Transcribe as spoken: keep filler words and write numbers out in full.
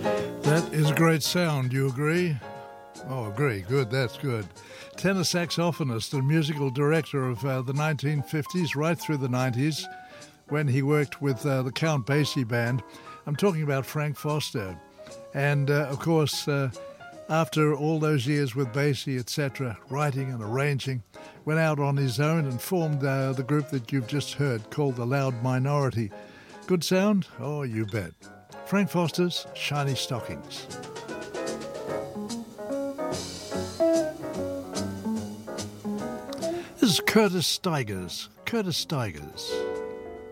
That is a great sound, you agree? Oh, agree. Good, that's good. Tenor saxophonist and musical director of uh, the nineteen fifties right through the nineties when he worked with uh, the Count Basie Band. I'm talking about Frank Foster. And, uh, of course, uh, after all those years with Basie, et cetera, writing and arranging, went out on his own and formed uh, the group that you've just heard called The Loud Minority. Good sound? Oh, you bet. Frank Foster's Shiny Stockings. This is Curtis Stigers. Curtis Stigers.